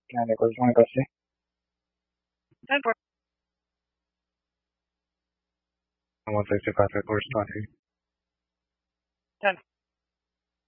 Yani cos'è così? আমাদের যে কাজের প্রশ্ন আছে